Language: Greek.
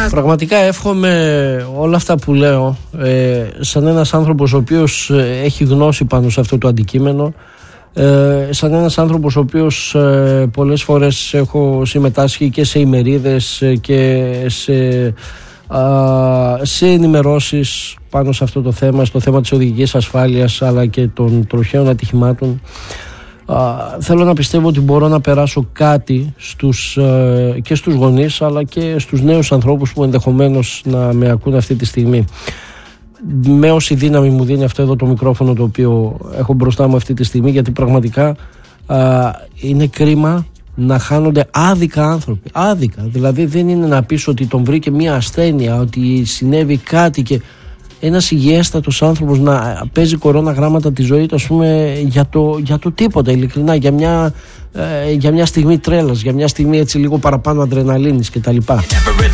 Πραγματικά εύχομαι όλα αυτά που λέω σαν ένας άνθρωπος ο οποίος έχει γνώση πάνω σε αυτό το αντικείμενο, σαν ένας άνθρωπος ο οποίος πολλές φορές έχω συμμετάσχει και σε ημερίδες και σε ενημερώσεις πάνω σε αυτό το θέμα, στο θέμα της οδηγικής ασφάλειας αλλά και των τροχαίων ατυχημάτων. Θέλω να πιστεύω ότι μπορώ να περάσω κάτι και στους γονείς αλλά και στους νέους ανθρώπους που ενδεχομένως να με ακούν αυτή τη στιγμή, με όση δύναμη μου δίνει αυτό εδώ το μικρόφωνο το οποίο έχω μπροστά μου αυτή τη στιγμή, γιατί πραγματικά είναι κρίμα να χάνονται άδικα άνθρωποι. Άδικα, δηλαδή δεν είναι να πεις ότι τον βρήκε μια ασθένεια, ότι συνέβη κάτι και ένας υγιέστατος άνθρωπος να παίζει κορώνα γράμματα τη ζωή του, ας πούμε, για το τίποτα, ειλικρινά, για μια στιγμή τρέλας, για μια στιγμή έτσι λίγο παραπάνω αδρεναλίνης κτλ.